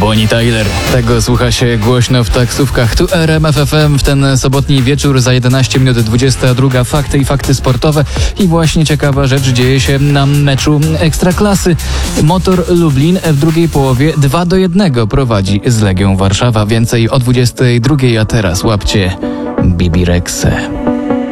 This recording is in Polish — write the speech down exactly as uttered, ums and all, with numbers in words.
Bonnie Tyler. Tego słucha się głośno w taksówkach. Tu R M F F M w ten sobotni wieczór za jedenaście minut dwudziesta druga. Fakty i fakty sportowe. I właśnie ciekawa rzecz dzieje się na meczu Ekstraklasy. Motor Lublin w drugiej połowie dwa do jednego prowadzi z Legią Warszawa. Więcej o dwudziestej drugiej, a teraz łapcie Bibi Rexę.